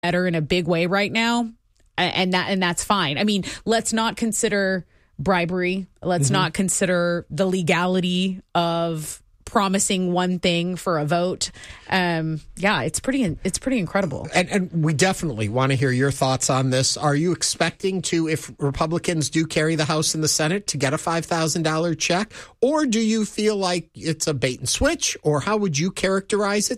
better in a big way right now, and that's fine. I mean, let's not consider bribery. Let's not consider the legality of promising one thing for a vote. It's pretty incredible. And we definitely want to hear your thoughts on this. Are you expecting to, if Republicans do carry the House and the Senate, to get a $5,000 check? Or do you feel like it's a bait and switch? Or how would you characterize it?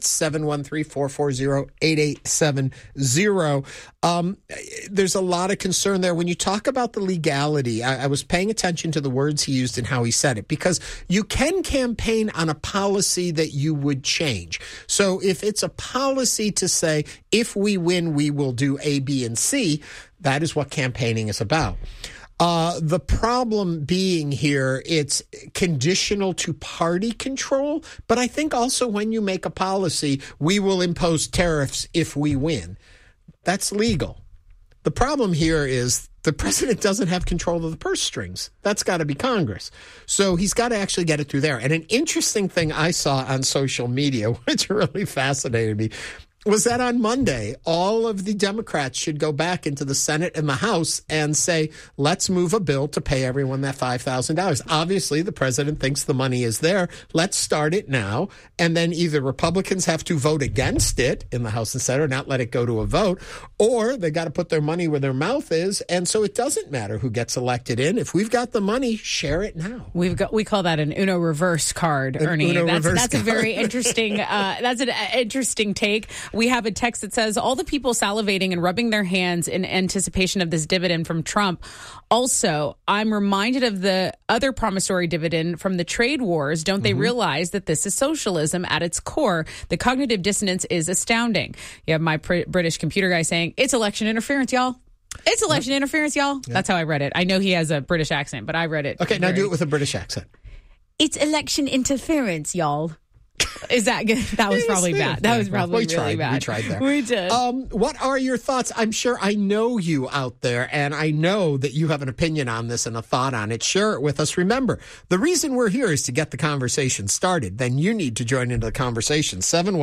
713-440-8870. There's a lot of concern there. When you talk about the legality, I was paying attention to the words he used and how he said it, because you can campaign on a policy that you would change. So if it's a policy to say, if we win, we will do A, B, and C, that is what campaigning is about. The problem being here, it's conditional to party control. But I think also when you make a policy, we will impose tariffs if we win. That's legal. The problem here is the president doesn't have control of the purse strings. That's got to be Congress. So he's got to actually get it through there. And an interesting thing I saw on social media, which really fascinated me, was that on Monday, all of the Democrats should go back into the Senate and the House and say, let's move a bill to pay everyone that $5,000. Obviously, the president thinks the money is there. Let's start it now. And then either Republicans have to vote against it in the House and Senate, or not let it go to a vote, or they got to put their money where their mouth is. And so it doesn't matter who gets elected in. If we've got the money, share it now. We call that an Uno reverse card, Ernie. That's a very interesting, that's an interesting take. We have a text that says, all the people salivating and rubbing their hands in anticipation of this dividend from Trump. Also, I'm reminded of the other promissory dividend from the trade wars. Don't they realize that this is socialism at its core? The cognitive dissonance is astounding. You have my British computer guy saying, it's election interference, y'all. It's election interference, y'all. Yep. That's how I read it. I know he has a British accent, but I read it. Okay, now do it with a British accent. It's election interference, y'all. Is that good? That was probably bad. That was probably really bad. We tried there. We did. What are your thoughts? I'm sure I know you out there, and I know that you have an opinion on this and a thought on it. Share it with us. Remember, the reason we're here is to get the conversation started. Then you need to join into the conversation.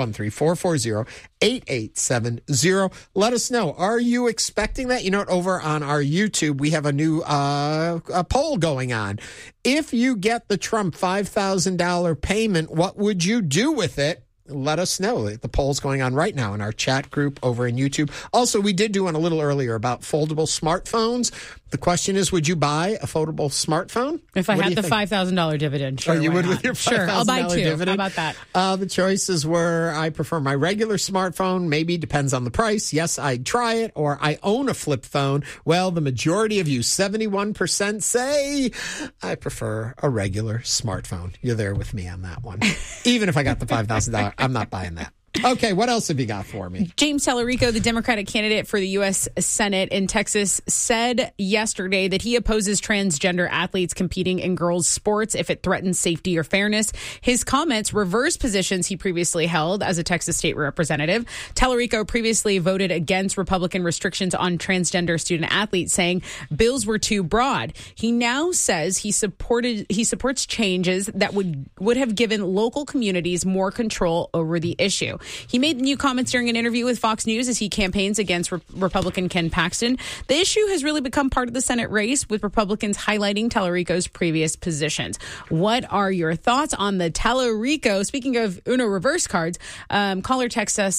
713-440-8870. Let us know. Are you expecting that? You know, over on our YouTube, we have a new a poll going on. If you get the Trump $5,000 payment, what would you do with it? Let us know. The poll's going on right now in our chat group over in YouTube. Also, we did do one a little earlier about foldable smartphones. The question is, would you buy a foldable smartphone? If I had the $5,000 dividend, sure. Oh, you would with your $5,000 Sure, I'll buy two. dividend? How about that? The choices were, I prefer my regular smartphone. Maybe depends on the price. Yes, I'd try it. Or I own a flip phone. Well, the majority of you, 71%, say I prefer a regular smartphone. You're there with me on that one. Even if I got the $5,000, I'm not buying that. Okay, what else have you got for me? James Tallarico, the Democratic candidate for the U.S. Senate in Texas, said yesterday that he opposes transgender athletes competing in girls' sports if it threatens safety or fairness. His comments reverse positions he previously held as a Texas state representative. Tallarico previously voted against Republican restrictions on transgender student athletes, saying bills were too broad. He now says he supports changes that would have given local communities more control over the issue. He made new comments during an interview with Fox News as he campaigns against Republican Ken Paxton. The issue has really become part of the Senate race, with Republicans highlighting Tallarico's previous positions. What are your thoughts on the Tallarico? Speaking of Uno reverse cards, call or text us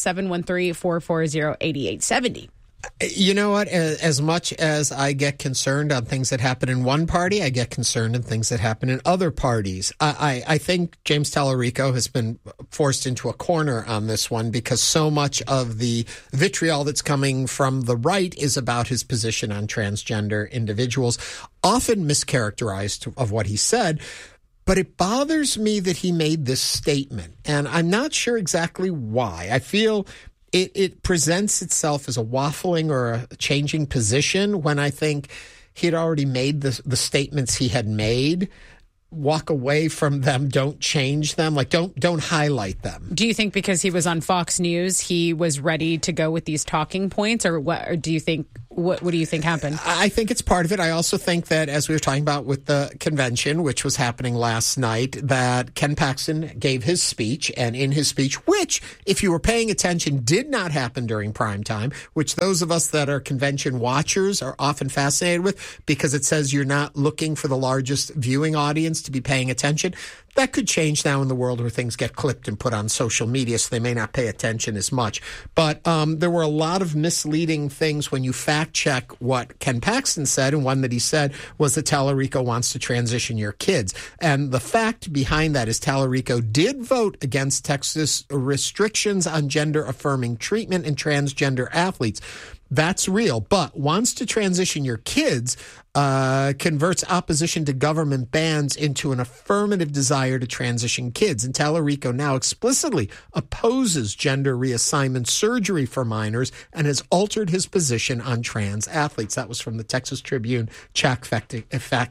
713-440-8870. You know what? As much as I get concerned on things that happen in one party, I get concerned in things that happen in other parties. I think James Tallarico has been forced into a corner on this one because so much of the vitriol that's coming from the right is about his position on transgender individuals, often mischaracterized of what he said. But it bothers me that he made this statement, and I'm not sure exactly why. I feel it presents itself as a waffling or a changing position when I think he had already made the statements he had made. Walk away from them. Don't change them. Like, don't highlight them. Do you think because he was on Fox News, he was ready to go with these talking points, or what? Or do you think What do you think happened? I think it's part of it. I also think that, as we were talking about with the convention, which was happening last night, that Ken Paxton gave his speech, and in his speech, which, if you were paying attention, did not happen during prime time, which those of us that are convention watchers are often fascinated with, because it says you're not looking for the largest viewing audience to be paying attention. That could change now in the world where things get clipped and put on social media, so they may not pay attention as much. But there were a lot of misleading things when you fact check what Ken Paxton said, and one that he said was that Tallarico wants to transition your kids. And the fact behind that is Tallarico did vote against Texas restrictions on gender-affirming treatment in transgender athletes. That's real, but wants to transition your kids converts opposition to government bans into an affirmative desire to transition kids. And Tallarico now explicitly opposes gender reassignment surgery for minors and has altered his position on trans athletes. That was from the Texas Tribune, fact-checking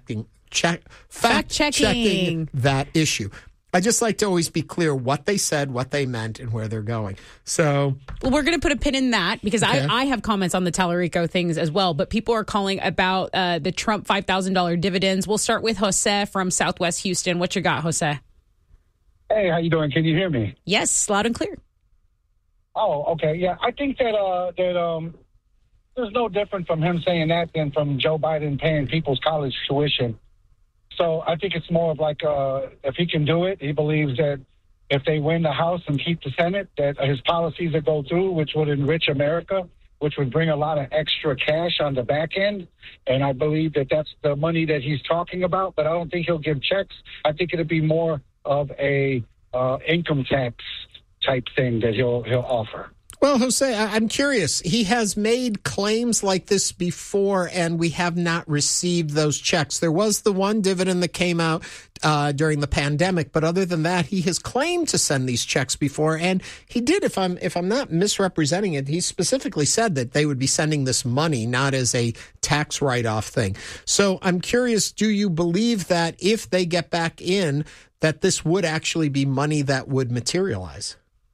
that issue. I just like to always be clear what they said, what they meant, and where they're going. So, well, we're going to put a pin in that because okay. I have comments on the Tallarico things as well. But people are calling about the Trump $5,000 dividends. We'll start with Jose from Southwest Houston. What you got, Jose? Hey, how you doing? Can you hear me? Yes, loud and clear. Oh, okay. Yeah, I think that there's no different from him saying that than from Joe Biden paying people's college tuition. So I think it's more of like if he can do it, he believes that if they win the House and keep the Senate, that his policies that go through, which would enrich America, which would bring a lot of extra cash on the back end. And I believe that that's the money that he's talking about, but I don't think he'll give checks. I think it'll be more of a income tax type thing that he'll offer. Well, Jose, I'm curious. He has made claims like this before, and we have not received those checks. There was the one dividend that came out during the pandemic, but other than that, he has claimed to send these checks before, and he did. If I'm not misrepresenting it, he specifically said that they would be sending this money, not as a tax write-off thing. So I'm curious, do you believe that if they get back in, that this would actually be money that would materialize?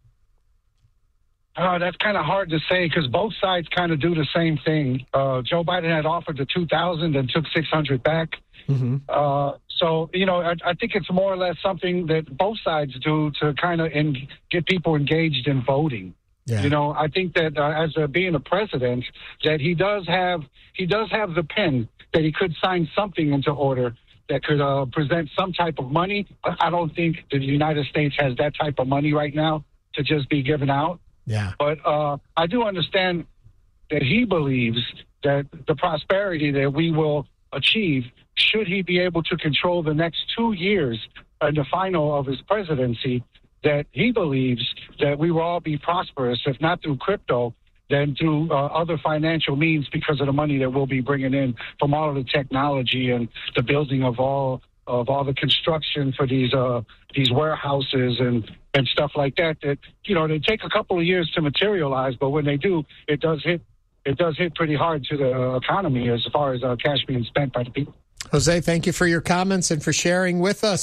That's kind of hard to say because both sides kind of do the same thing. Joe Biden had offered the $2,000 and took $600 back. Mm-hmm. So, I think it's more or less something that both sides do to kind of get people engaged in voting. Yeah. I think that as being a president, that he does have the pen that he could sign something into order that could present some type of money. I don't think the United States has that type of money right now to just be given out. Yeah. But I do understand that he believes that the prosperity that we will achieve, should he be able to control the next 2 years in the final of his presidency, that he believes that we will all be prosperous, if not through crypto, then through other financial means because of the money that we'll be bringing in from all of the technology and the building of all the construction for these warehouses and stuff like that, they take a couple of years to materialize, but when they do, it does hit pretty hard to the economy as far as cash being spent by the people. Jose, thank you for your comments and for sharing with us.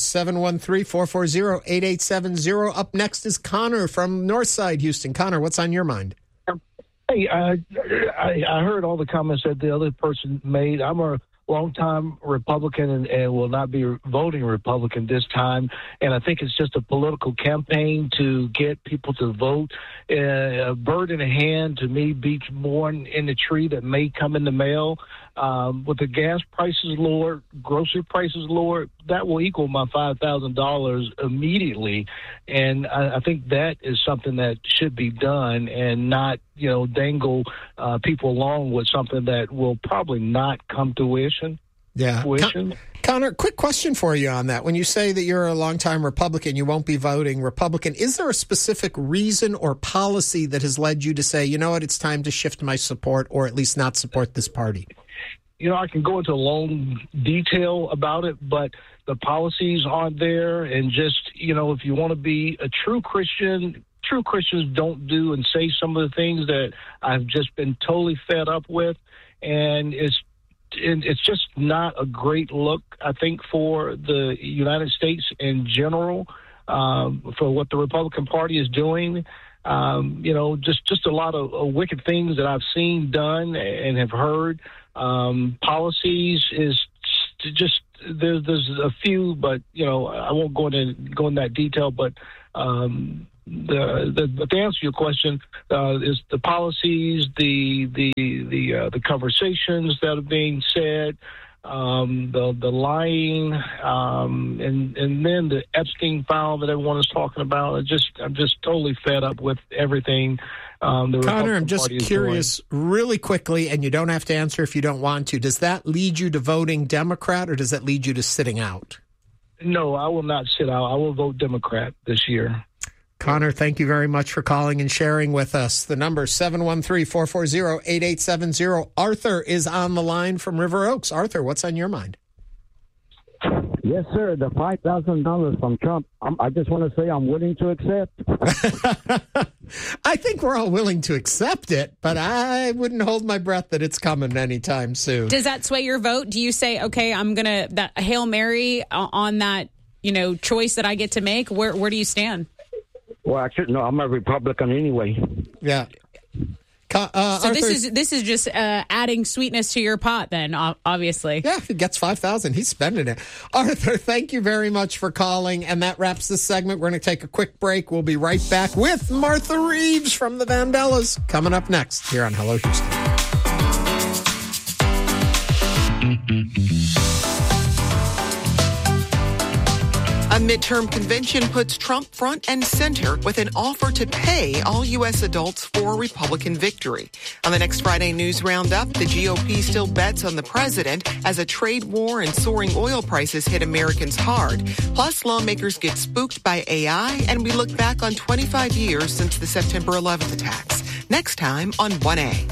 713-440-8870. Up next is Connor from Northside Houston. Connor, what's on your mind? Hey, I heard all the comments that the other person made. I'm a longtime Republican and will not be voting Republican this time. And I think it's just a political campaign to get people to vote. A bird in the hand, to me, beats born in the tree that may come in the mail. With the gas prices lower, grocery prices lower, that will equal my $5,000 immediately. And I think that is something that should be done and not, dangle people along with something that will probably not come to fruition. Yeah. Connor, quick question for you on that. When you say that you're a longtime Republican, you won't be voting Republican, is there a specific reason or policy that has led you to say, you know what, it's time to shift my support or at least not support this party? I can go into long detail about it, but the policies aren't there. And just, if you want to be a true Christians don't do and say some of the things that I've just been totally fed up with. And it's just not a great look, I think, for the United States in general, for what the Republican Party is doing. Just a lot of wicked things that I've seen done and have heard. Policies is just there's a few, but I won't go in that detail. But to answer your question, is the policies, the conversations that are being said, the lying, and then the Epstein file that everyone is talking about. I'm just totally fed up with everything. Connor, I'm just curious, really quickly, and you don't have to answer if you don't want to. Does that lead you to voting Democrat, or does that lead you to sitting out? No, I will not sit out. I will vote Democrat this year. Connor, thank you very much for calling and sharing with us. The number 713-440-8870. Arthur is on the line from River Oaks. Arthur, what's on your mind? Yes, sir. The $5,000 from Trump. I just want to say I'm willing to accept. I think we're all willing to accept it, but I wouldn't hold my breath that it's coming anytime soon. Does that sway your vote? Do you say, okay, I'm going to that Hail Mary on that, choice that I get to make? Where do you stand? Well, actually, no, I'm a Republican anyway. Yeah. So Arthur, this is just adding sweetness to your pot then, obviously. Yeah, if he gets $5,000, he's spending it. Arthur, thank you very much for calling, and that wraps this segment. We're going to take a quick break. We'll be right back with Martha Reeves from the Vandellas coming up next here on Hello Houston. A midterm convention puts Trump front and center with an offer to pay all U.S. adults for a Republican victory. On the next Friday News Roundup, the GOP still bets on the president as a trade war and soaring oil prices hit Americans hard. Plus, lawmakers get spooked by AI, and we look back on 25 years since the September 11th attacks. Next time on 1A.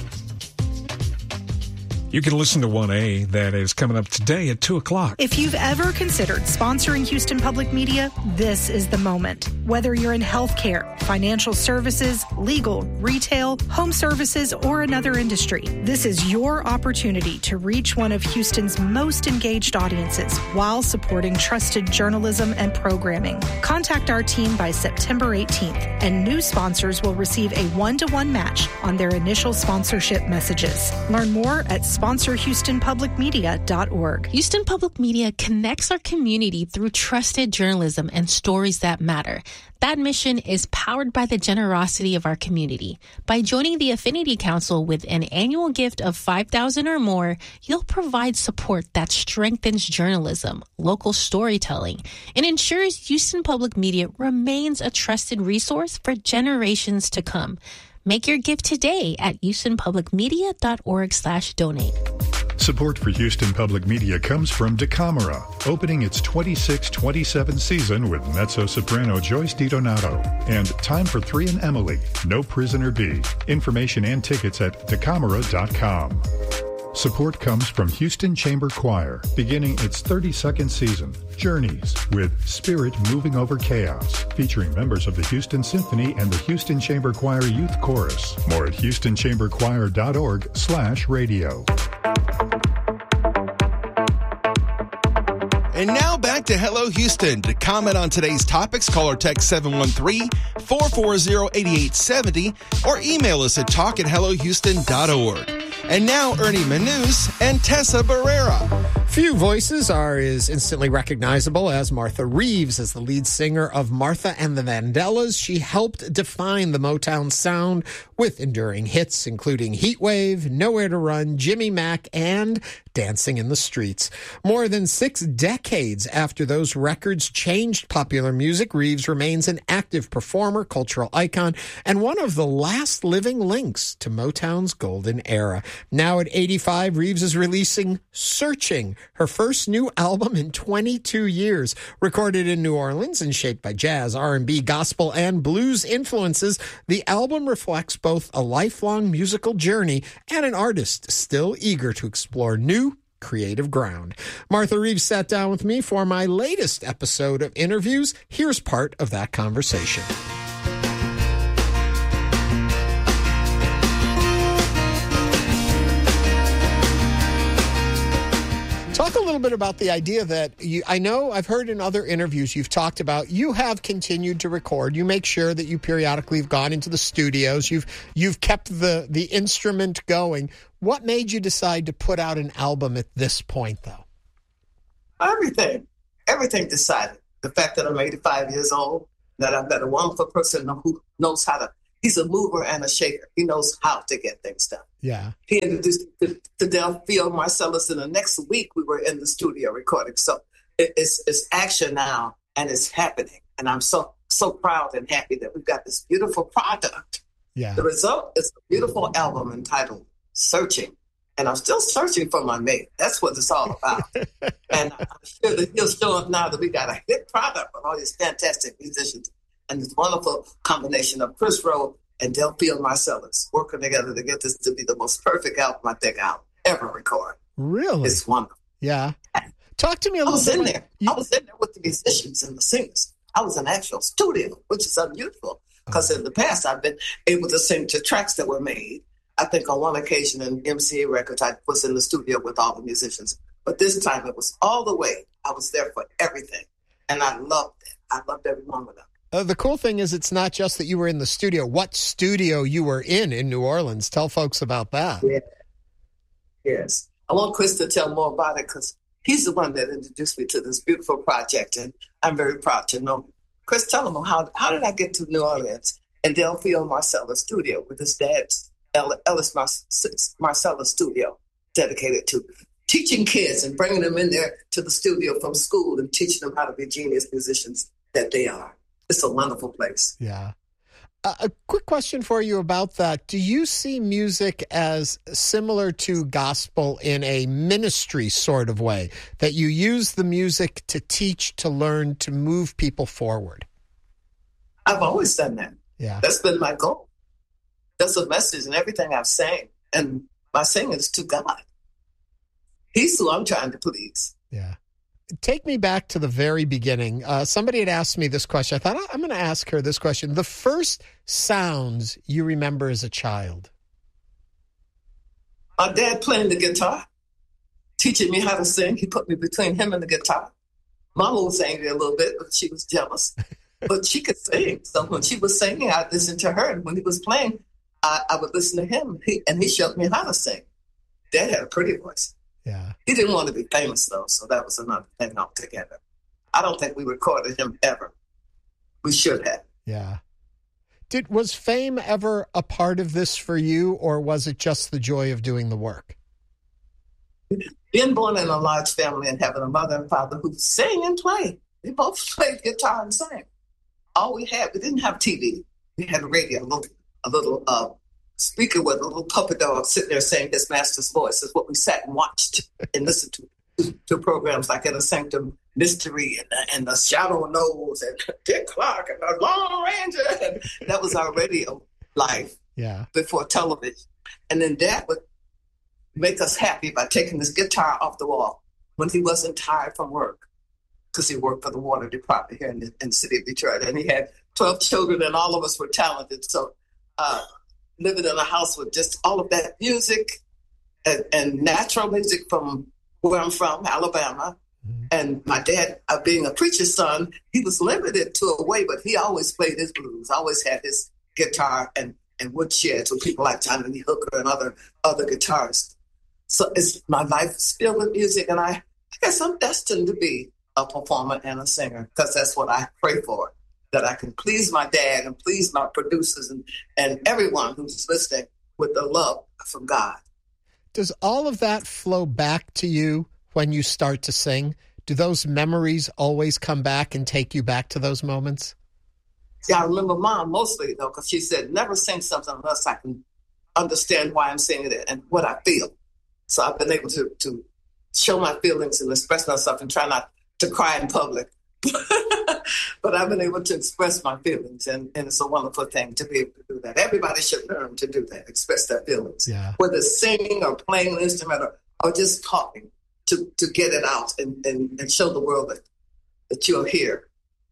You can listen to 1A. That is coming up today at 2 o'clock. If you've ever considered sponsoring Houston Public Media, this is the moment. Whether you're in healthcare, financial services, legal, retail, home services, or another industry, this is your opportunity to reach one of Houston's most engaged audiences while supporting trusted journalism and programming. Contact our team by September 18th, and new sponsors will receive a one-to-one match on their initial sponsorship messages. Learn more at sponsorhoustonpublicmedia.org. Houston Public Media connects our community through trusted journalism and stories that matter. That mission is powered by the generosity of our community. By joining the Affinity Council with an annual gift of $5,000 or more, you'll provide support that strengthens journalism, local storytelling, and ensures Houston Public Media remains a trusted resource for generations to come. Make your gift today at houstonpublicmedia.org/donate. Support for Houston Public Media comes from DeCamera, opening its 26-27 season with mezzo-soprano Joyce DiDonato, and Time for Three and Emily, No Prisoner B. Information and tickets at decamera.com. Support comes from Houston Chamber Choir, beginning its 32nd season, Journeys, with Spirit Moving Over Chaos, featuring members of the Houston Symphony and the Houston Chamber Choir Youth Chorus. More at HoustonChamberChoir.org/radio. And now back to Hello Houston. To comment on today's topics, call or text 713-440-8870 or email us at talk@hellohouston.org. And now Ernie Manous and Tessa Barrera. Few voices are as instantly recognizable as Martha Reeves. As the lead singer of Martha and the Vandellas, she helped define the Motown sound with enduring hits including Heatwave, Nowhere to Run, Jimmy Mack, and Dancing in the Streets. More than 6 decades after those records changed popular music, Reeves remains an active performer, cultural icon, and one of the last living links to Motown's golden era. Now at 85, Reeves is releasing Searching, her first new album in 22 years. Recorded in New Orleans and shaped by jazz, R&B, gospel, and blues influences, the album reflects both a lifelong musical journey and an artist still eager to explore new creative ground. Martha Reeves sat down with me for my latest episode of Interviews. Here's part of that conversation. Talk a little bit about the idea that I know I've heard in other interviews you've talked about you have continued to record. You make sure that you periodically have gone into the studios. You've kept the instrument going. What made you decide to put out an album at this point, though? Everything decided. The fact that I'm 85 years old, that I've got a wonderful person who knows how to. He's a mover and a shaker. He knows how to get things done. Yeah. He introduced me to Delphia Marcellus, and the next week we were in the studio recording. So it's action now, and it's happening. And I'm so proud and happy that we've got this beautiful product. Yeah. The result is a beautiful album entitled Searching. And I'm still searching for my mate. That's what it's all about. And I'm sure that he'll show up now that we got a hit product with all these fantastic musicians. And this wonderful combination of Chris Rowe and Delphia Marcellus working together to get this to be the most perfect album I think I'll ever record. Really? It's wonderful. Yeah. Talk to me a little bit. I was in there with the musicians and the singers. I was in an actual studio, which is unusual because in the past I've been able to sing to tracks that were made. I think on one occasion in MCA Records, I was in the studio with all the musicians. But this time it was all the way. I was there for everything. And I loved it. I loved every one of them. The cool thing is it's not just that you were in the studio. What studio you were in New Orleans? Tell folks about that. Yeah. Yes. I want Chris to tell more about it because he's the one that introduced me to this beautiful project, and I'm very proud to know. Chris, tell him how did I get to New Orleans and Delphia Marcellus studio with his dad's Ellis Marcellus studio dedicated to teaching kids and bringing them in there to the studio from school and teaching them how to be genius musicians that they are. It's a wonderful place. Yeah. A quick question for you about that. Do you see music as similar to gospel in a ministry sort of way, that you use the music to teach, to learn, to move people forward? I've always done that. Yeah. That's been my goal. That's a message in everything I've sang. And my singing is to God. He's who I'm trying to please. Yeah. Take me back to the very beginning. Somebody had asked me this question. I thought, I'm going to ask her this question. The first sounds you remember as a child? My dad playing the guitar, teaching me how to sing. He put me between him and the guitar. Mama was angry a little bit, but she was jealous. But she could sing. So when she was singing, I'd listen to her. And when he was playing, I would listen to him. And he showed me how to sing. Dad had a pretty voice. Yeah. He didn't want to be famous, though, so that was another thing altogether. I don't think we recorded him ever. We should have. Yeah. Was fame ever a part of this for you, or was it just the joy of doing the work? Being born in a large family and having a mother and father who sang and played. They both played guitar and sang. All we didn't have TV. We had a radio, a little speaker with a little puppet dog sitting there saying his master's voice is what we sat and watched and listened to programs like Inner Sanctum Mystery and the Shadow Knows and Dick Clark and the Lone Ranger. And that was our radio life before television. And then Dad would make us happy by taking his guitar off the wall when he wasn't tired from work, because he worked for the water department here in the city of Detroit. And he had 12 children and all of us were talented. So, living in a house with just all of that music and natural music from where I'm from, Alabama. Mm-hmm. And my dad, being a preacher's son, he was limited to a way, but he always played his blues, always had his guitar and woodsheds with people like Johnny Lee Hooker and other guitarists. So it's my life is filled with music, and I guess I'm destined to be a performer and a singer because that's what I pray for. That I can please my dad and please my producers and everyone who's listening with the love from God. Does all of that flow back to you when you start to sing? Do those memories always come back and take you back to those moments? Yeah, I remember Mom mostly, though, because she said, never sing something unless I can understand why I'm singing it and what I feel. So I've been able to show my feelings and express myself and try not to cry in public. But I've been able to express my feelings, and it's a wonderful thing to be able to do that. Everybody should learn to do that, express their feelings. Yeah. Whether singing or playing an instrument or just talking to get it out and show the world that you're here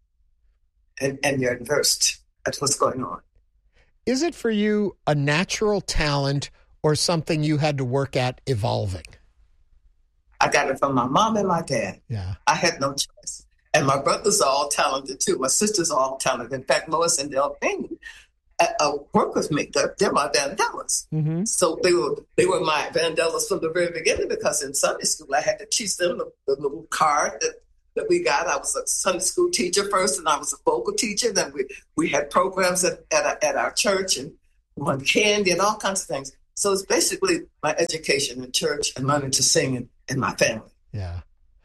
and you're versed at what's going on. Is it for you a natural talent or something you had to work at evolving? I got it from my mom and my dad. Yeah. I had no choice. And my brothers are all talented, too. My sisters are all talented. In fact, Lois and Delphine work with me. They're my Vandellas. Mm-hmm. So they were my Vandellas from the very beginning, because in Sunday school, I had to teach them the little card that we got. I was a Sunday school teacher first, and I was a vocal teacher. Then we had programs at our church, and won candy and all kinds of things. So it's basically my education in church and learning to sing in my family. Yeah.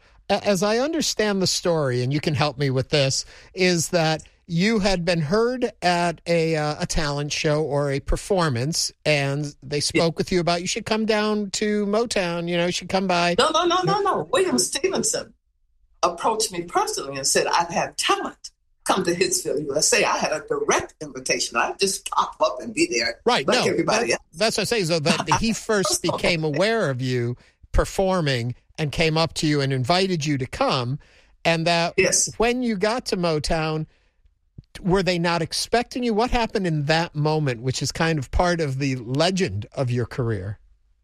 As I understand the story, and you can help me with this, is that you had been heard at a talent show or a performance, and they spoke with you about you should come down to Motown, you should come by. No. William Stevenson approached me personally and said, I have talent. Come to Hitsville, USA. I had a direct invitation. I just pop up and be there, right? Like everybody else. That's what I say. So that he first became aware of you performing and came up to you and invited you to come, and that when you got to Motown, were they not expecting you? What happened in that moment, which is kind of part of the legend of your career?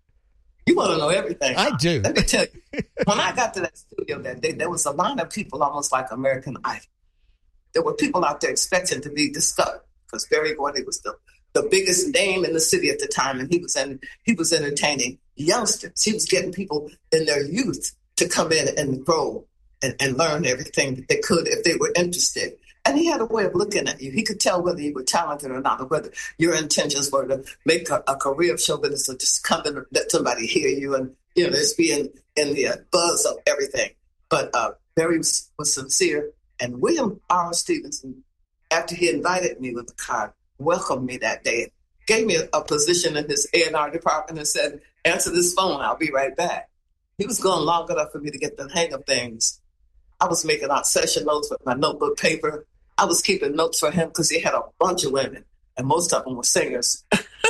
You want to know everything. I do. Let me tell you. When I got to that studio that day, there was a line of people almost like American Idol. There were people out there expecting to be discovered, because Berry Gordy was the biggest name in the city at the time, and he was entertaining youngsters. He was getting people in their youth to come in and grow and learn everything that they could if they were interested. And he had a way of looking at you. He could tell whether you were talented or not, or whether your intentions were to make a career of show business, or just come and let somebody hear you and just be in the buzz of everything. But Berry was sincere. And William R. Stevenson, after he invited me with the card, welcomed me that day, gave me a position in his A&R department and said, answer this phone, I'll be right back. He was gone long enough for me to get the hang of things. I was making out session notes with my notebook paper. I was keeping notes for him because he had a bunch of women, and most of them were singers.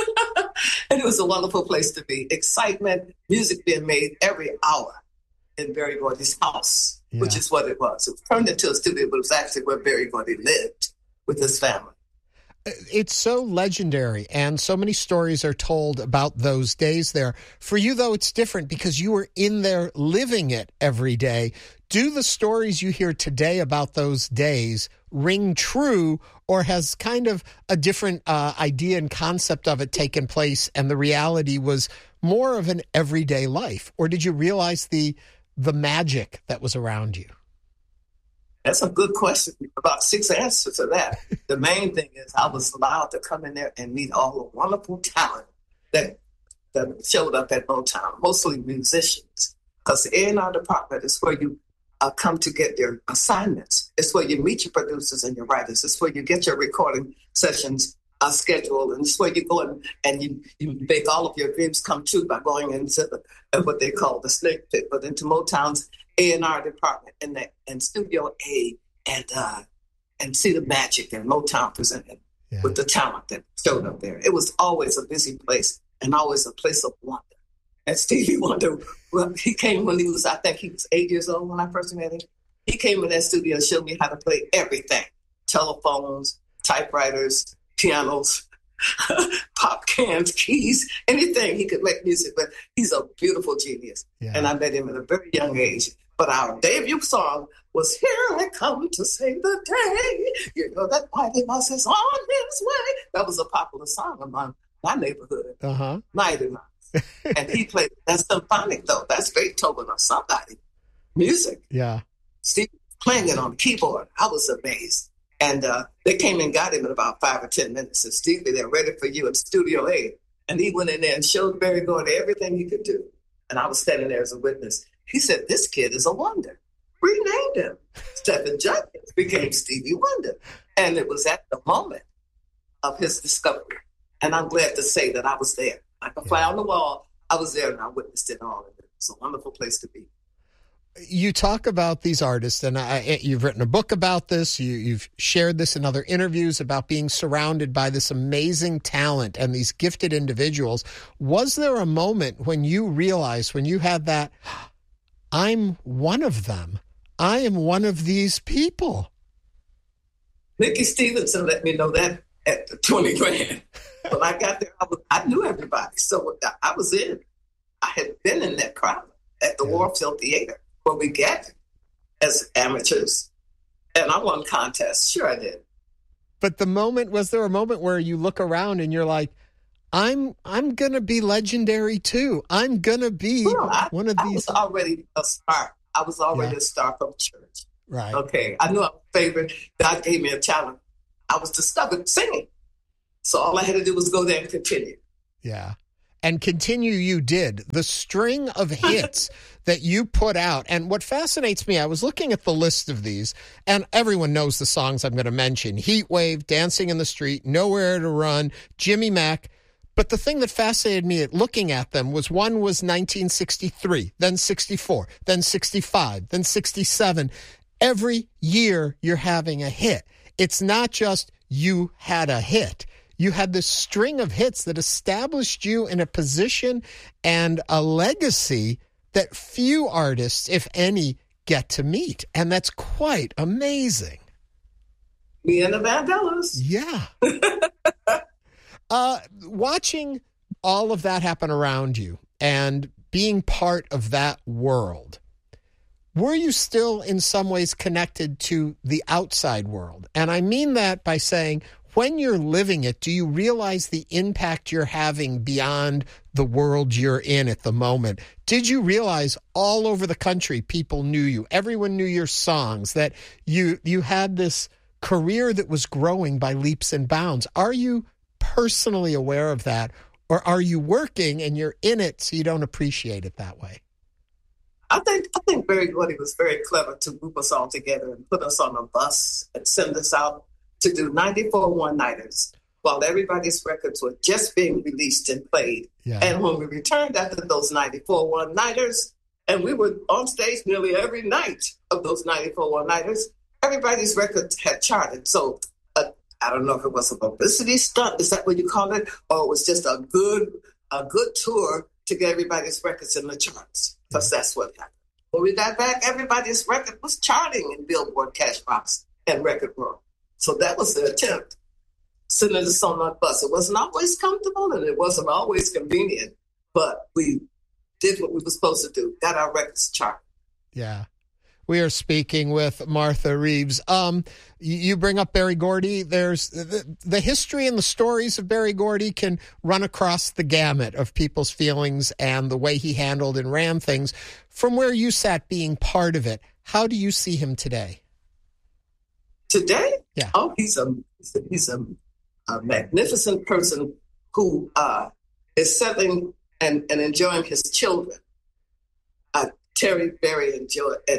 And it was a wonderful place to be. Excitement, music being made every hour in Berry Gordy's house, which is what it was. It turned into a studio, but it was actually where Berry Gordy lived with his family. It's so legendary, and so many stories are told about those days there. For you, though, it's different because you were in there living it every day. Do the stories you hear today about those days ring true, or has kind of a different idea and concept of it taken place, and the reality was more of an everyday life? Or did you realize the magic that was around you? That's a good question. About 6 answers to that. The main thing is I was allowed to come in there and meet all the wonderful talent that showed up at Motown, mostly musicians. Because the A&R department is where you come to get your assignments. It's where you meet your producers and your writers. It's where you get your recording sessions scheduled. And it's where you go and you make all of your dreams come true by going into what they call the snake pit, but into Motown's A&R department and Studio A, and see the magic that Motown presented with the talent that showed up there. It was always a busy place and always a place of wonder. And Stevie Wonder, well, he came when I think he was 8 years old when I first met him. He came in that studio and showed me how to play everything: telephones, typewriters, pianos, pop cans, keys, anything. He could make music, but he's a beautiful genius. Yeah. And I met him at a very young age. But our debut song was "Here I Come to Save the Day." You know that Whitey Mouse is on his way. That was a popular song among my neighborhood. Mighty Mouse. And he played, that's symphonic though. That's Beethoven or somebody. Music. Yeah. Steve playing it on the keyboard. I was amazed. And they came and got him in about 5 or 10 minutes. And Stevie, they're ready for you in Studio A. And he went in there and showed Berry Gordy everything he could do. And I was standing there as a witness. He said, "This kid is a wonder." Renamed him. Stephen Jenkins became Stevie Wonder. And it was at the moment of his discovery. And I'm glad to say that I was there. Like a fly on the wall, I was there and I witnessed it all. It's a wonderful place to be. You talk about these artists, and you've written a book about this. You've shared this in other interviews about being surrounded by this amazing talent and these gifted individuals. Was there a moment when you realized, when you had that, I'm one of them. I am one of these people? Nikki Stevenson let me know that at the 20 grand. When I got there, I knew everybody. So I was in. I had been in that crowd. at the Warfield Theater where we get as amateurs. And I won contests. Sure I did. But was there a moment where you look around and you're like, I'm going to be legendary too. I'm going to be one of these. I was already a star. I was already a star from church. Right. Okay. I knew I was favored. God gave me a talent. I was discovered singing. So all I had to do was go there and continue. Yeah. And continue you did. The string of hits that you put out. And what fascinates me, I was looking at the list of these, and everyone knows the songs I'm going to mention. Heat Wave, Dancing in the Street, Nowhere to Run, Jimmy Mack. But the thing that fascinated me at looking at them was one was 1963, then 64, then 65, then 67. Every year you're having a hit. It's not just you had a hit. You had this string of hits that established you in a position and a legacy that few artists, if any, get to meet. And that's quite amazing. Me and the Vandellas. Yeah. Watching all of that happen around you and being part of that world, were you still in some ways connected to the outside world? And I mean that by saying, when you're living it, do you realize the impact you're having beyond the world you're in at the moment? Did you realize all over the country people knew you? Everyone knew your songs, that you had this career that was growing by leaps and bounds. Are you personally aware of that, or are you working and you're in it so you don't appreciate it that way? I think Berry Gordy was very clever to group us all together and put us on a bus and send us out to do 94 one-nighters while everybody's records were just being released and played. Yeah. And when we returned after those 94 one-nighters, and we were on stage nearly every night of those 94 one-nighters, everybody's records had charted. So I don't know if it was a publicity stunt, is that what you call it? Or it was just a good tour to get everybody's records in the charts, because that's what happened. When we got back, everybody's record was charting in Billboard, Cashbox, and Record World. So that was the attempt, sending us on that bus. It wasn't always comfortable and it wasn't always convenient, but we did what we were supposed to do, got our records charted. Yeah. We are speaking with Martha Reeves. You bring up Berry Gordy. There's the history and the stories of Berry Gordy can run across the gamut of people's feelings and the way he handled and ran things. From where you sat being part of it, how do you see him today? Today? Yeah. Oh, he's a magnificent person who is settling and enjoying his children. Terry, Berry, and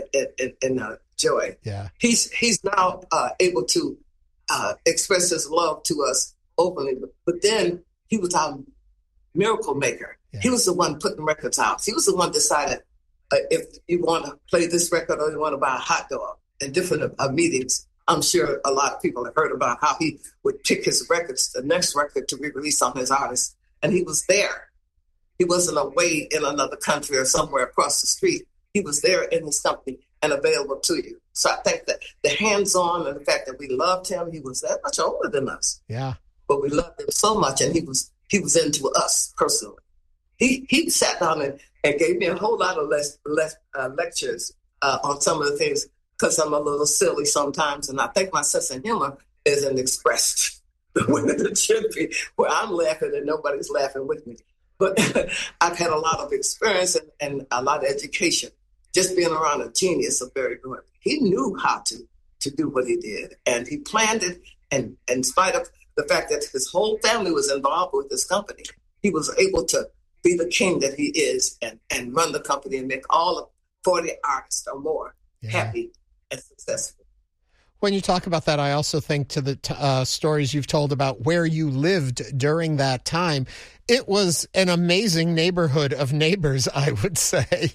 Joy. Yeah. He's now able to express his love to us openly. But then he was our miracle maker. Yeah. He was the one putting records out. He was the one decided if you want to play this record or you want to buy a hot dog in different meetings. I'm sure a lot of people have heard about how he would pick his records, the next record to be released on his artist. And he was there. He wasn't away in another country or somewhere across the street. He was there in his company and available to you. So I think that the hands-on and the fact that we loved him, he was that much older than us. Yeah. But we loved him so much, and he was into us personally. He sat down and gave me a whole lot of lectures on some of the things, because I'm a little silly sometimes, and I think my sense of humor isn't expressed the way that it should be, where I'm laughing and nobody's laughing with me. But I've had a lot of experience and a lot of education just being around a genius of Berry Gordy. He knew how to do what he did, and he planned it. And in spite of the fact that his whole family was involved with this company, he was able to be the king that he is and run the company and make all of 40 artists or more happy and successful. When you talk about that, I also think to the stories you've told about where you lived during that time. It was an amazing neighborhood of neighbors, I would say.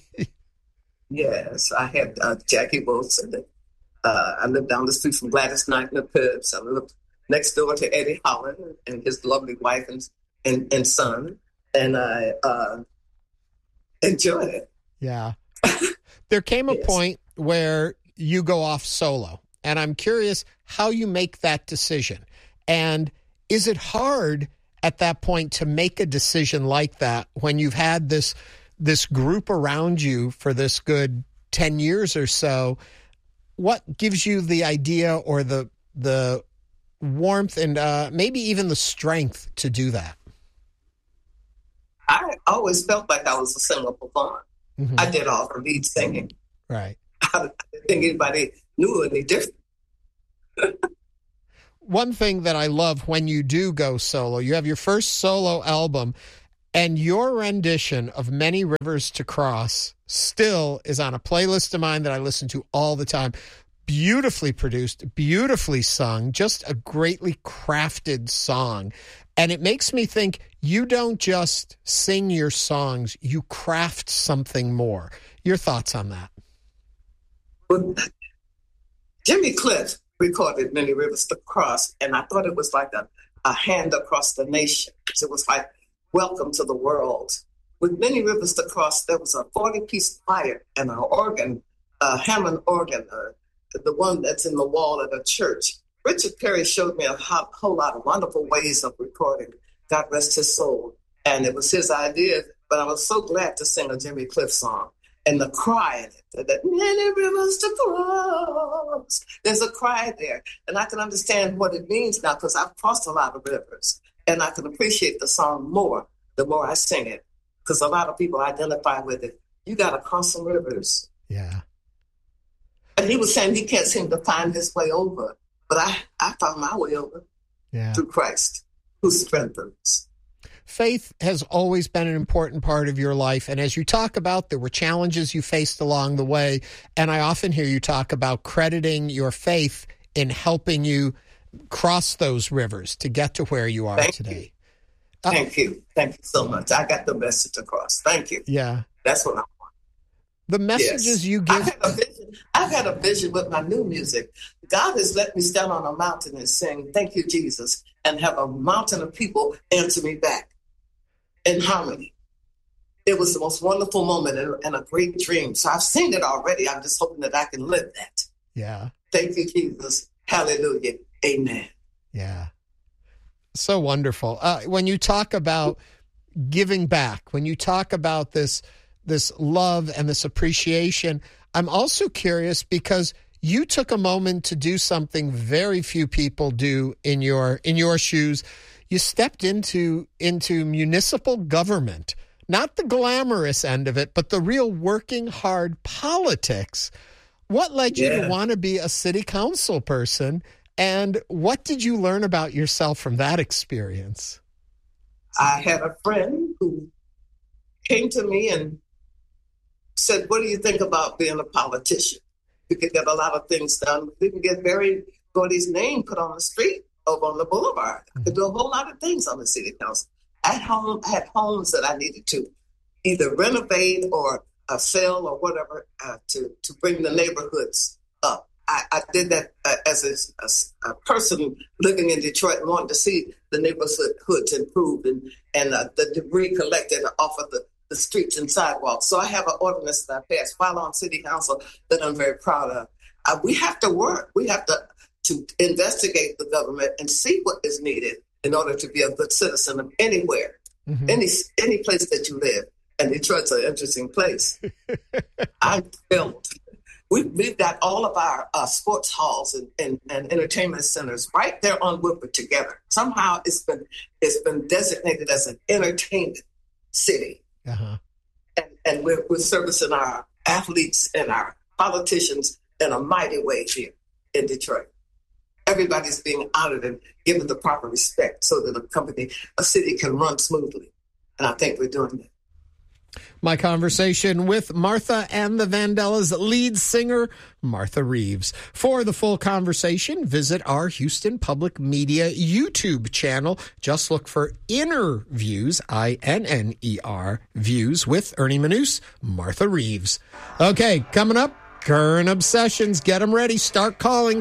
Yes, I had Jackie Wilson. I lived down the street from Gladys Knight and the Pips. I lived next door to Eddie Holland and his lovely wife and son. And I enjoyed it. Yeah. There came a point where you go off solo. And I'm curious how you make that decision. And is it hard at that point to make a decision like that when you've had this this group around you for this good 10 years or so. What gives you the idea or the warmth and maybe even the strength to do that? I always felt like I was a singer performer. Mm-hmm. I did all the lead singing. Right. I didn't think anybody knew any different. One thing that I love when you do go solo, you have your first solo album, and your rendition of Many Rivers to Cross still is on a playlist of mine that I listen to all the time. Beautifully produced, beautifully sung, just a greatly crafted song. And it makes me think you don't just sing your songs, you craft something more. Your thoughts on that? Well, Jimmy Cliff recorded Many Rivers to Cross, and I thought it was like a hand across the nation. It was like, welcome to the world. With Many Rivers to Cross, there was a 40-piece choir and an organ, a Hammond organ, the one that's in the wall of the church. Richard Perry showed me a whole lot of wonderful ways of recording. God rest his soul. And it was his idea, but I was so glad to sing a Jimmy Cliff song. And the cry in it, that many rivers to cross. There's a cry there. And I can understand what it means now because I've crossed a lot of rivers. And I can appreciate the song more the more I sing it. Because a lot of people identify with it. You got to cross some rivers. Yeah. And he was saying he can't seem to find his way over. But I found my way over through Christ, who strengthens. Faith has always been an important part of your life. And as you talk about, there were challenges you faced along the way. And I often hear you talk about crediting your faith in helping you cross those rivers to get to where you are today. Thank you. Thank you so much. I got the message across. Thank you. Yeah. That's what I want. The messages you give. I've had a vision with my new music. God has let me stand on a mountain and sing, thank you, Jesus, and have a mountain of people answer me back in harmony. It was the most wonderful moment and a great dream. So I've seen it already. I'm just hoping that I can live that. Yeah. Thank you, Jesus. Hallelujah. Amen. Yeah. So wonderful. When you talk about giving back, when you talk about this love and this appreciation, I'm also curious because you took a moment to do something very few people do in your shoes. You stepped into municipal government, not the glamorous end of it, but the real working hard politics. What led you to want to be a city council person, and what did you learn about yourself from that experience? I had a friend who came to me and said, what do you think about being a politician? You could get a lot of things done. You can get Barry Gordy's name put on the street over on the boulevard. I could do a whole lot of things on the city council. At home, I had homes that I needed to either renovate or sell or whatever to bring the neighborhoods up. I did that as a person living in Detroit and wanting to see the neighborhoods improved and the debris collected off of the streets and sidewalks. So I have an ordinance that I passed while on city council that I'm very proud of. We have to work. We have to investigate the government and see what is needed in order to be a good citizen of anywhere, any place that you live. And Detroit's an interesting place. I'm thrilled. We've got all of our sports halls and entertainment centers right there on Woodward together. Somehow it's been designated as an entertainment city. Uh-huh. And we're servicing our athletes and our politicians in a mighty way here in Detroit. Everybody's being honored and given the proper respect so that a city can run smoothly. And I think we're doing that. My conversation with Martha and the Vandellas lead singer, Martha Reeves. For the full conversation, visit our Houston Public Media YouTube channel. Just look for Inner Views, INNER Views, with Ernie Manouse, Martha Reeves. Okay, coming up, Current Obsessions. Get them ready. Start calling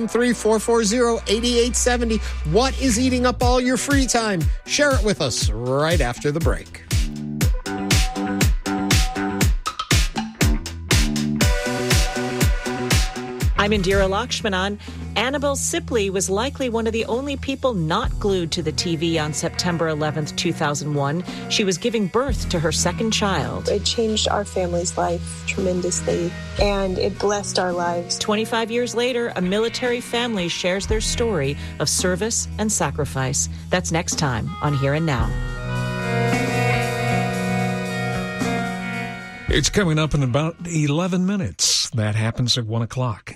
713-440-8870. What is eating up all your free time? Share it with us right after the break. I'm Indira Lakshmanan, Annabelle Sipley was likely one of the only people not glued to the TV on September 11th, 2001. She was giving birth to her second child. It changed our family's life tremendously, and it blessed our lives. 25 years later, a military family shares their story of service and sacrifice. That's next time on Here and Now. It's coming up in about 11 minutes. That happens at 1 o'clock.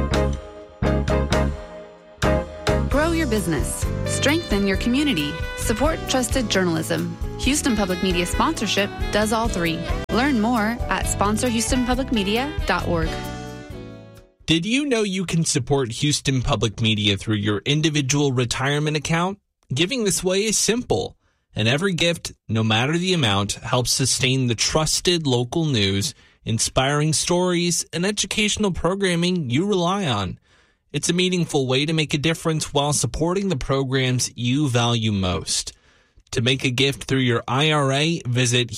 Grow your business. Strengthen your community. Support trusted journalism. Houston Public Media sponsorship does all three. Learn more at sponsorhoustonpublicmedia.org. Did you know you can support Houston Public Media through your individual retirement account? Giving this way is simple. And every gift, no matter the amount, helps sustain the trusted local news, inspiring stories, and educational programming you rely on. It's a meaningful way to make a difference while supporting the programs you value most. To make a gift through your IRA, visit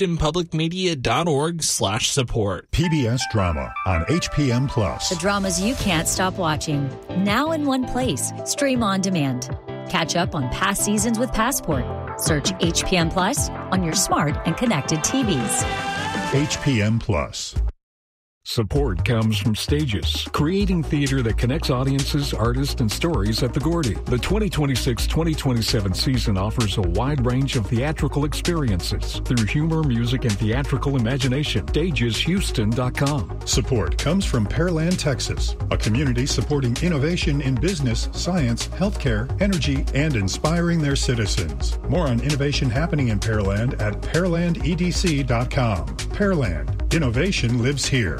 HoustonPublicMedia.org/support. PBS Drama on HPM Plus. The dramas you can't stop watching. Now in one place. Stream on demand. Catch up on past seasons with Passport. Search HPM Plus on your smart and connected TVs. HPM Plus. Support comes from Stages, creating theater that connects audiences, artists, and stories at the Gordy. The 2026-2027 season offers a wide range of theatrical experiences through humor, music, and theatrical imagination. StagesHouston.com. Support comes from Pearland, Texas, a community supporting innovation in business, science, healthcare, energy, and inspiring their citizens. More on innovation happening in Pearland at pearlandedc.com. Pearland, innovation lives here.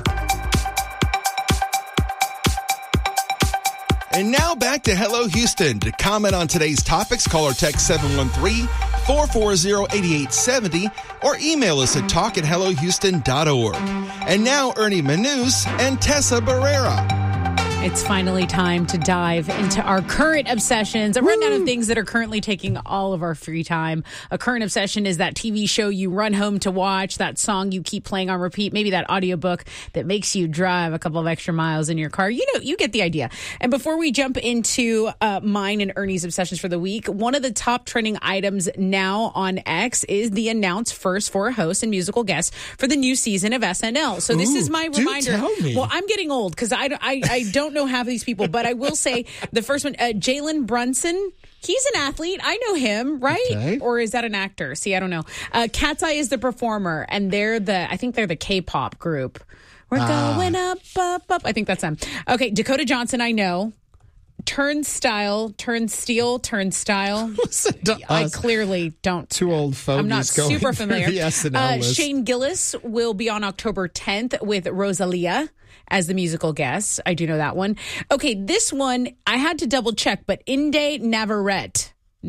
And now back to Hello Houston. To comment on today's topics, call or text 713-440-8870 or email us at talk@hellohouston.org. And now Ernie Manous and Tessa Barrera. It's finally time to dive into our current obsessions. A rundown of things that are currently taking all of our free time. A current obsession is that TV show you run home to watch, that song you keep playing on repeat, maybe that audiobook that makes you drive a couple of extra miles in your car. You know, you get the idea. And before we jump into mine and Ernie's obsessions for the week, one of the top trending items now on X is the announced first for a host and musical guest for the new season of SNL. So this is my reminder. Tell me. Well, I'm getting old because I don't know half of these people, but I will say the first one, Jalen Brunson. He's an athlete. I know him, right? Okay. Or is that an actor? See, I don't know. Cat's Eye is the performer, and I think they're the K-pop group. We're going up, up, up. I think that's them. Okay, Dakota Johnson, I know. Turnstile. Listen to I us. Clearly don't. Two old fogies. I'm not super familiar. The SNL list. Shane Gillis will be on October 10th with Rosalia as the musical guest. I do know that one. Okay, this one I had to double check, but Inde Navarrete.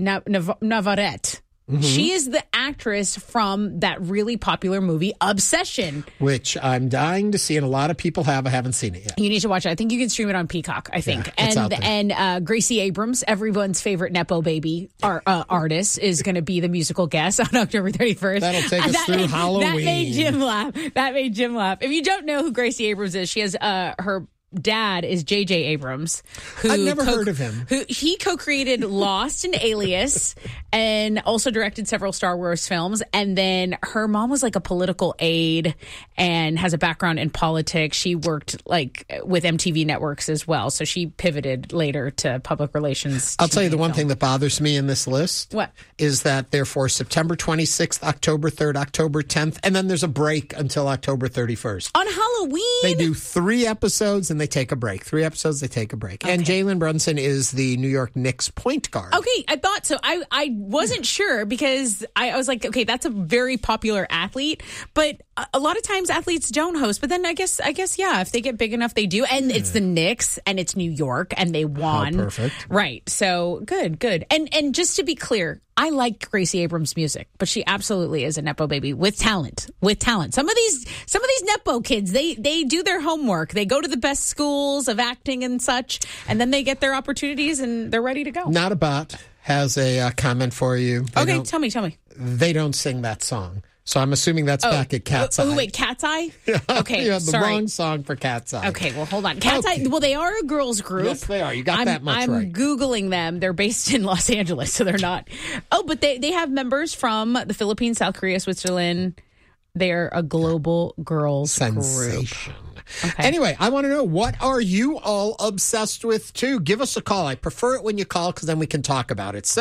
Mm-hmm. She is the actress from that really popular movie, Obsession. Which I'm dying to see, and a lot of people have. I haven't seen it yet. You need to watch it. I think you can stream it on Peacock, I think. Yeah, it's out there. And Gracie Abrams, everyone's favorite Nepo baby artist, is going to be the musical guest on October 31st. That'll take us through Halloween. That made Jim laugh. If you don't know who Gracie Abrams is, she has her dad is J.J. Abrams. I've never heard of him. He co-created Lost and Alias and also directed several Star Wars films. And then her mom was like a political aide and has a background in politics. She worked like with MTV networks as well. So she pivoted later to public relations. I'll tell you the one thing that bothers me in this list. What? Is that therefore September 26th, October 3rd, October 10th, and then there's a break until October 31st. On Halloween? They do 3 episodes and they take a break. 3 episodes, they take a break. Okay. And Jalen Brunson is the New York Knicks point guard. Okay, I thought so. I wasn't sure because I was like, okay, that's a very popular athlete, but a lot of times athletes don't host. But then I guess, yeah, if they get big enough, they do. And it's the Knicks, and it's New York, and they won. Oh, perfect. Right. So good. And just to be clear, I like Gracie Abrams' music, but she absolutely is a Nepo baby with talent. Some of these Nepo kids, they do their homework. They go to the best schools of acting and such, and then they get their opportunities and they're ready to go. Not a Bot has a comment for you. Okay, tell me. They don't sing that song. So I'm assuming that's back at Cat's Eye. Oh, wait, Cat's Eye? Yeah, Okay, you had the sorry. wrong song for Cat's Eye. Okay, well, hold on. Cat's Eye, well, they are a girls group. Yes, they are. You got that much I'm right. Googling them. They're based in Los Angeles, so they're not. Oh, but they have members from the Philippines, South Korea, Switzerland. They're a global girls Sensation. group. Okay. Anyway, I want to know, what are you all obsessed with, too? Give us a call. I prefer it when you call because then we can talk about it.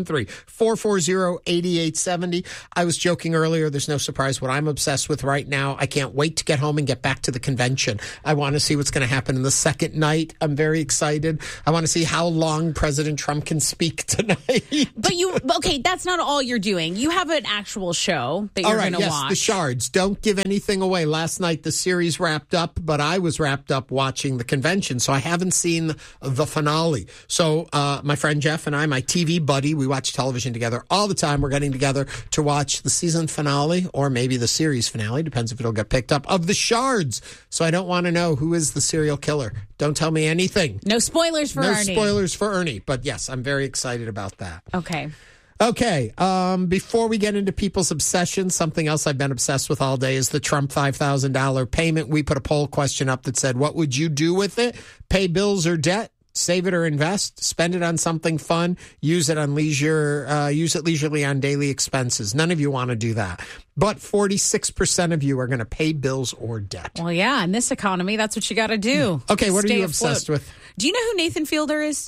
713-440-8870. I was joking earlier. There's no surprise what I'm obsessed with right now. I can't wait to get home and get back to the convention. I want to see what's going to happen in the second night. I'm very excited. I want to see how long President Trump can speak tonight. But okay, that's not all you're doing. You have an actual show that you're going to watch. The Shards. Don't give anything away. Last night, the series wrapped up, but I was wrapped up watching the convention, so I haven't seen the finale. So my friend Jeff and I, my TV buddy, we watch television together all the time. We're getting together to watch the season finale, or maybe the series finale, depends if it'll get picked up, of The Shards. So I don't want to know who is the serial killer. Don't tell me anything. No spoilers for Ernie. No spoilers for Ernie, but yes, I'm very excited about that. Okay. Okay, before we get into people's obsessions, something else I've been obsessed with all day is the Trump $5,000 payment. We put a poll question up that said, what would you do with it? Pay bills or debt? Save it or invest? Spend it on something fun? Use it on leisure? Use it leisurely on daily expenses? None of you want to do that. But 46% of you are going to pay bills or debt. Well, yeah, in this economy, that's what you got to do. Okay, what are Stay you afloat. obsessed with? Do you know who Nathan Fielder is?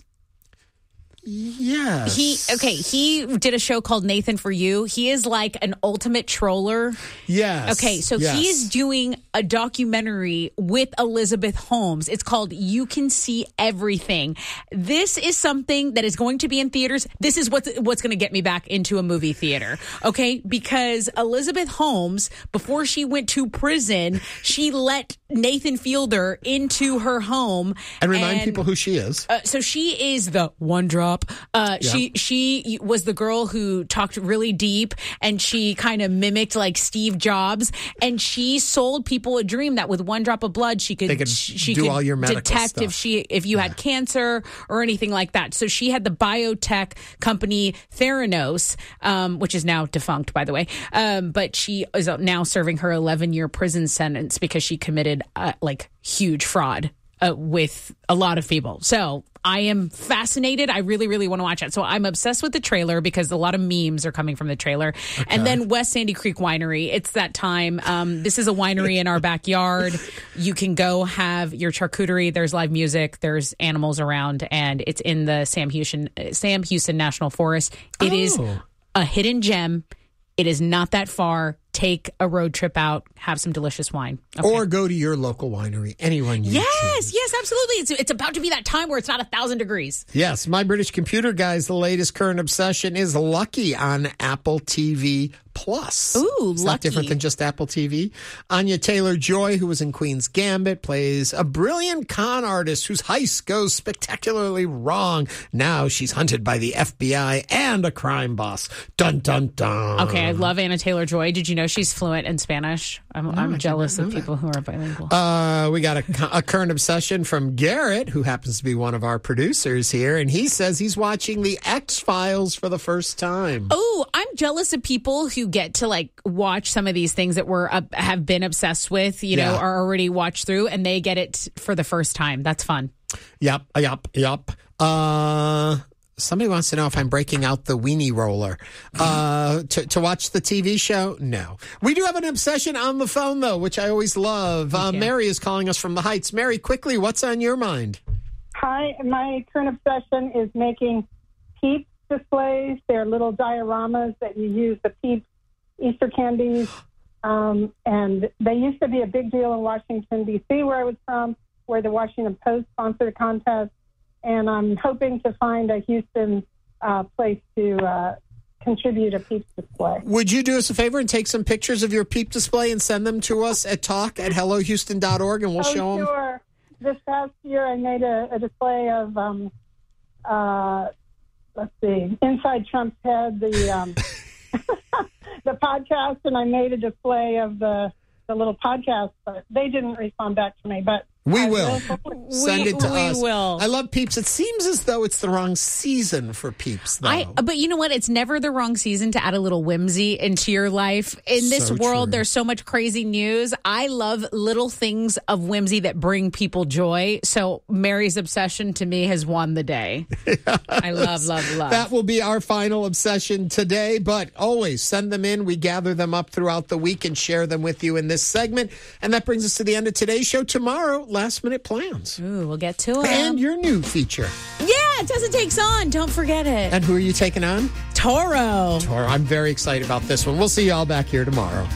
Yes. He did a show called Nathan for You. He is like an ultimate troller. Yes. Okay, so he's doing a documentary with Elizabeth Holmes. It's called You Can See Everything. This is something that is going to be in theaters. This is what's going to get me back into a movie theater. Okay, because Elizabeth Holmes, before she went to prison, she let Nathan Fielder into her home. And remind people who she is. So she is the one drop. She was the girl who talked really deep, and she kind of mimicked like Steve Jobs, and she sold people a dream that with one drop of blood she could do all your medical detect stuff. if you had cancer or anything like that. So she had the biotech company Theranos, which is now defunct, by the way. But she is now serving her 11-year prison sentence because she committed like huge fraud with a lot of people. So I am fascinated. I really, really want to watch it. So I'm obsessed with the trailer because a lot of memes are coming from the trailer. Okay. And then West Sandy Creek Winery. It's that time. This is a winery in our backyard. You can go have your charcuterie. There's live music. There's animals around. And it's in the Sam Houston National Forest. It is a hidden gem. It is not that far. Take a road trip out, have some delicious wine. Okay. Or go to your local winery, anyone you choose. Yes, absolutely. It's about to be that time where it's not 1,000 degrees. Yes, My British Computer Guys, the latest current obsession is Lucky on Apple TV Plus. Ooh, it's Lucky. not different than just Apple TV. Anya Taylor-Joy, who was in Queen's Gambit, plays a brilliant con artist whose heist goes spectacularly wrong. Now she's hunted by the FBI and a crime boss. Dun, dun, dun. Okay, I love Anna Taylor-Joy. Did you know she's fluent in Spanish? I'm jealous of people who are bilingual. We got a current obsession from Garrett, who happens to be one of our producers here, and he says he's watching the X-Files for the first time. Oh, I'm jealous of people who get to like watch some of these things that have been obsessed with, know, are already watched through, and they get it for the first time. That's fun. Yep. Somebody wants to know if I'm breaking out the weenie roller to watch the TV show. No, we do have an obsession on the phone though, which I always love. Mary is calling us from the Heights. Mary, quickly, what's on your mind? Hi, my current obsession is making Peeps displays. They're little dioramas that you use the Peeps Easter candies, and they used to be a big deal in Washington D.C. where I was from, where the Washington Post sponsored a contest. And I'm hoping to find a Houston place to contribute a Peep display. Would you do us a favor and take some pictures of your Peep display and send them to us at talk@hellohouston.org, and we'll show them? Sure. This past year I made a display of, let's see, Inside Trump's Head, the the podcast, and I made a display of the little podcast, but they didn't respond back to me. But We will. Send it to us. We will. I love Peeps. It seems as though it's the wrong season for Peeps, though. But you know what? It's never the wrong season to add a little whimsy into your life. In this world, there's so much crazy news. I love little things of whimsy that bring people joy. So Mary's obsession to me has won the day. I love. That will be our final obsession today, but always send them in. We gather them up throughout the week and share them with you in this segment. And that brings us to the end of today's show. Tomorrow, last minute plans. Ooh, we'll get to it. And your new feature. Yeah, Tessa Takes On. Don't forget it. And who are you taking on? Toro. I'm very excited about this one. We'll see you all back here tomorrow.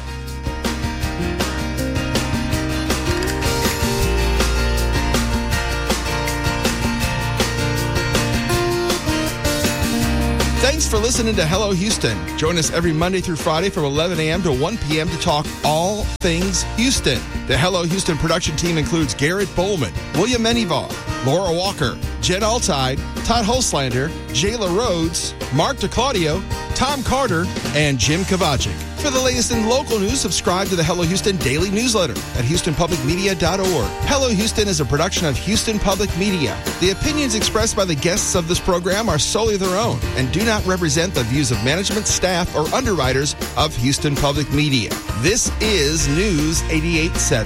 Thanks for listening to Hello Houston. Join us every Monday through Friday from 11 a.m. to 1 p.m. to talk all things Houston. The Hello Houston production team includes Garrett Bowman, William Menivar, Laura Walker, Jed Altide, Todd Holslander, Jayla Rhodes, Mark DeClaudio, Tom Carter, and Jim Kovacic. For the latest in local news, subscribe to the Hello Houston daily newsletter at HoustonPublicMedia.org. Hello Houston is a production of Houston Public Media. The opinions expressed by the guests of this program are solely their own and do not represent the views of management, staff, or underwriters of Houston Public Media. This is News 88.7.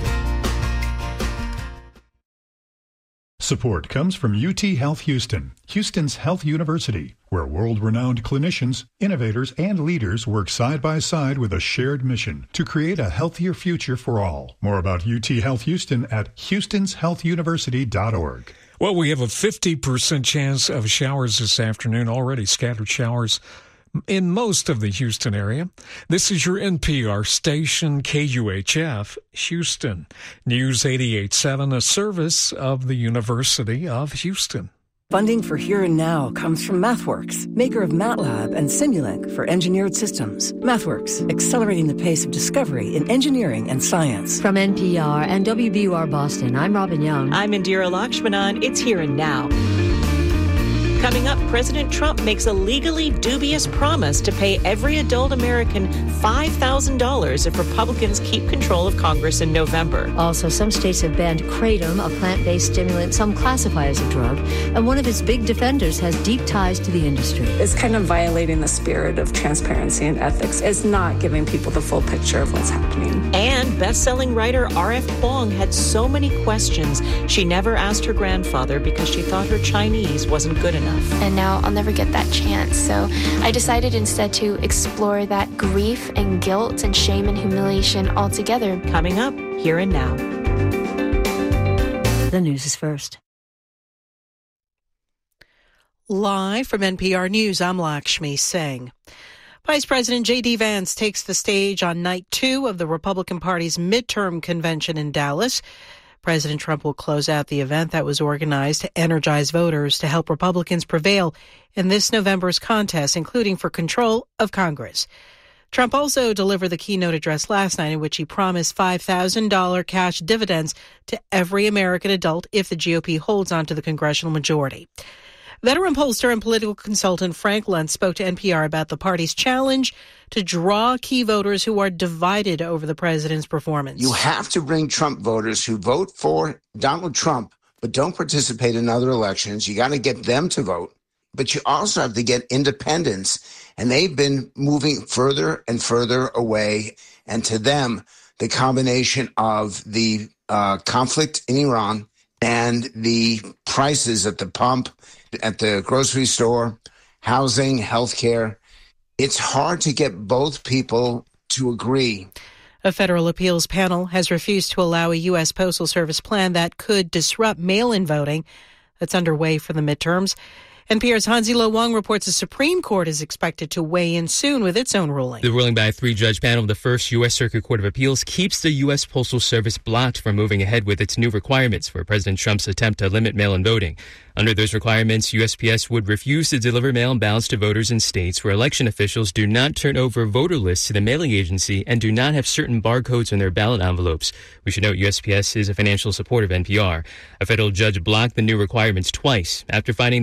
Support comes from UT Health Houston, Houston's health university, where world-renowned clinicians, innovators, and leaders work side by side with a shared mission to create a healthier future for all. More about UT Health Houston at houstonshealthuniversity.org. Well, we have a 50% chance of showers this afternoon, already scattered showers in most of the Houston area. This is your NPR station, KUHF, Houston. News 88.7, a service of the University of Houston. Funding for Here and Now comes from MathWorks, maker of MATLAB and Simulink for engineered systems. MathWorks, accelerating the pace of discovery in engineering and science. From NPR and WBUR Boston, I'm Robin Young. I'm Indira Lakshmanan. It's Here and Now. Coming up, President Trump makes a legally dubious promise to pay every adult American $5,000 if Republicans keep control of Congress in November. Also, some states have banned Kratom, a plant-based stimulant some classify as a drug, and one of its big defenders has deep ties to the industry. It's kind of violating the spirit of transparency and ethics. It's not giving people the full picture of what's happening. And best-selling writer R.F. Kuang had so many questions. She never asked her grandfather because she thought her Chinese wasn't good enough. And now I'll never get that chance. So I decided instead to explore that grief and guilt and shame and humiliation all together. Coming up, Here and Now. The news is first. Live from NPR News, I'm Lakshmi Singh. Vice President J.D. Vance takes the stage on night 2 of the Republican Party's midterm convention in Dallas. President Trump will close out the event that was organized to energize voters to help Republicans prevail in this November's contest, including for control of Congress. Trump also delivered the keynote address last night in which he promised $5,000 cash dividends to every American adult if the GOP holds on to the congressional majority. Veteran pollster and political consultant Frank Luntz spoke to NPR about the party's challenge to draw key voters who are divided over the president's performance. You have to bring Trump voters who vote for Donald Trump but don't participate in other elections. You got to get them to vote. But you also have to get independents, and they've been moving further and further away. And to them, the combination of the conflict in Iran and the prices at the pump, at the grocery store, housing, healthcare, it's hard to get both people to agree. A federal appeals panel has refused to allow a U.S. Postal Service plan that could disrupt mail-in voting that's underway for the midterms. NPR's Hansi Lo Wang reports the Supreme Court is expected to weigh in soon with its own ruling. The ruling by a 3-judge panel of the First U.S. Circuit Court of Appeals keeps the U.S. Postal Service blocked from moving ahead with its new requirements for President Trump's attempt to limit mail-in voting. Under those requirements, USPS would refuse to deliver mail-in ballots to voters in states where election officials do not turn over voter lists to the mailing agency and do not have certain barcodes on their ballot envelopes. We should note USPS is a financial supporter of NPR. A federal judge blocked the new requirements twice after finding that USPS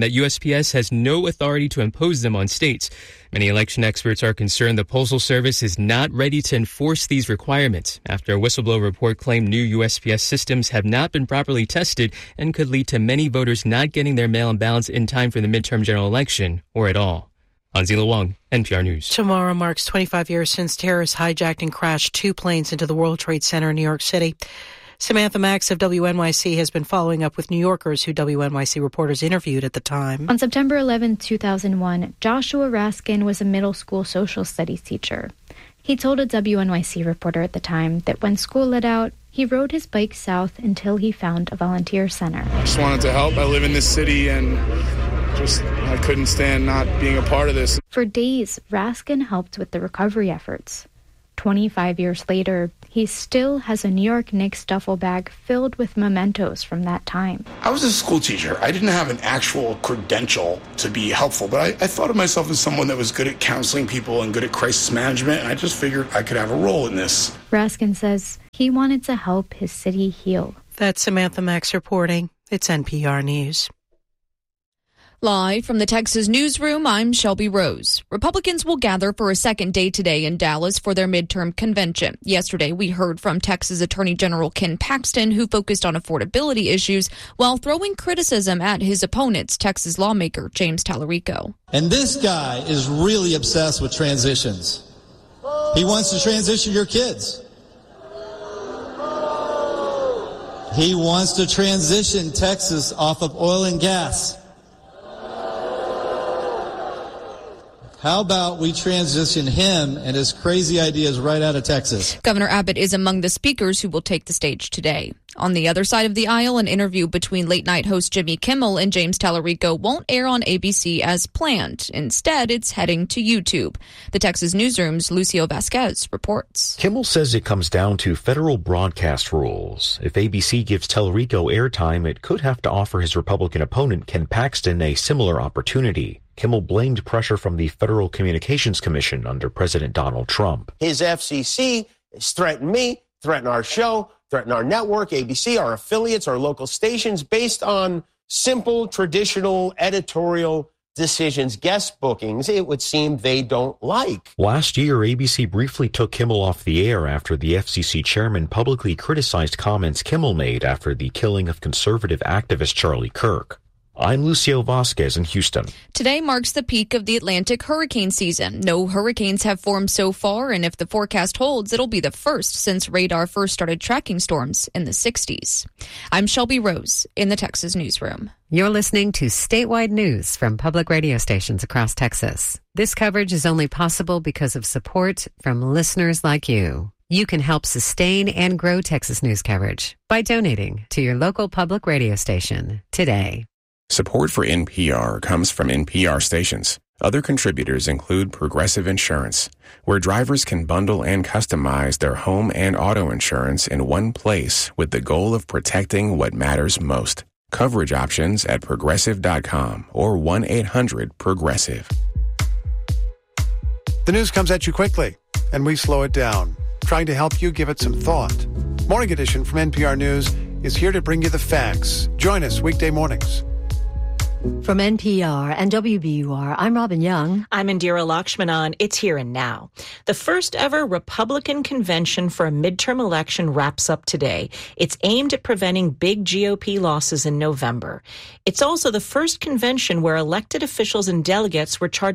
USPS has no authority to impose them on states. Many election experts are concerned the Postal Service is not ready to enforce these requirements after a whistleblower report claimed new USPS systems have not been properly tested and could lead to many voters not getting their mail-in ballots in time for the midterm general election or at all. Anzila Wang, NPR News. Tomorrow marks 25 years since terrorists hijacked and crashed 2 planes into the World Trade Center in New York City. Samantha Max of WNYC has been following up with New Yorkers who WNYC reporters interviewed at the time. On September 11, 2001, Joshua Raskin was a middle school social studies teacher. He told a WNYC reporter at the time that when school let out, he rode his bike south until he found a volunteer center. I just wanted to help. I live in this city and I couldn't stand not being a part of this. For days, Raskin helped with the recovery efforts. 25 years later, he still has a New York Knicks duffel bag filled with mementos from that time. I was a school teacher. I didn't have an actual credential to be helpful, but I thought of myself as someone that was good at counseling people and good at crisis management, and I just figured I could have a role in this. Raskin says he wanted to help his city heal. That's Samantha Max reporting. It's NPR News. Live from the Texas newsroom, I'm Shelby Rose. Republicans will gather for a second day today in Dallas for their midterm convention. Yesterday, we heard from Texas Attorney General Ken Paxton, who focused on affordability issues while throwing criticism at his opponents, Texas lawmaker James Tallarico. And this guy is really obsessed with transitions. He wants to transition your kids. He wants to transition Texas off of oil and gas. How about we transition him and his crazy ideas right out of Texas? Governor Abbott is among the speakers who will take the stage today. On the other side of the aisle, an interview between late-night host Jimmy Kimmel and James Tallarico won't air on ABC as planned. Instead, it's heading to YouTube. The Texas Newsroom's Lucio Vasquez reports. Kimmel says it comes down to federal broadcast rules. If ABC gives Tallarico airtime, it could have to offer his Republican opponent Ken Paxton a similar opportunity. Kimmel blamed pressure from the Federal Communications Commission under President Donald Trump. His FCC has threatened me, threatened our show, threatened our network, ABC, our affiliates, our local stations, based on simple, traditional editorial decisions, guest bookings, it would seem they don't like. Last year, ABC briefly took Kimmel off the air after the FCC chairman publicly criticized comments Kimmel made after the killing of conservative activist Charlie Kirk. I'm Lucio Vasquez in Houston. Today marks the peak of the Atlantic hurricane season. No hurricanes have formed so far, and if the forecast holds, it'll be the first since radar first started tracking storms in the 60s. I'm Shelby Rose in the Texas Newsroom. You're listening to statewide news from public radio stations across Texas. This coverage is only possible because of support from listeners like you. You can help sustain and grow Texas news coverage by donating to your local public radio station today. Support for NPR comes from NPR stations. Other contributors include Progressive Insurance, where drivers can bundle and customize their home and auto insurance in one place with the goal of protecting what matters most. Coverage options at Progressive.com or 1-800-PROGRESSIVE. The news comes at you quickly, and we slow it down, trying to help you give it some thought. Morning Edition from NPR News is here to bring you the facts. Join us weekday mornings. From NPR and WBUR, I'm Robin Young. I'm Indira Lakshmanan. It's Here and Now. The first ever Republican convention for a midterm election wraps up today. It's aimed at preventing big GOP losses in November. It's also the first convention where elected officials and delegates were charged